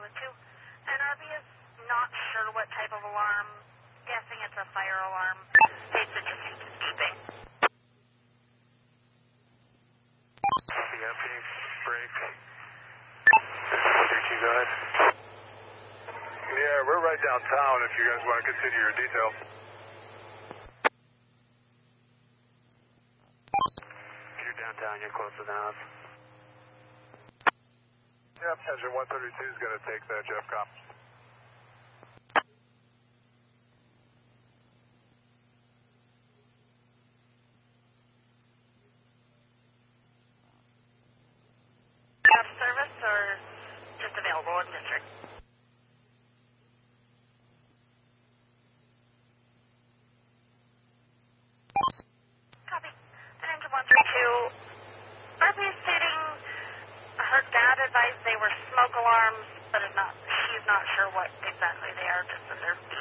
And RB is not sure what type of alarm. Guessing it's a fire alarm. States it just needs beeping. Copy, empty, break. 32, go ahead. Yeah, we're right downtown if you guys want to continue your detail. You're downtown, you're close enough. Yep, engine 132 is going to take that Jeffcom. Service or just available in district? Copy. And engine 132, RB is stating her dad advised they were smoke alarms, but she's not sure what exactly they are, just that they're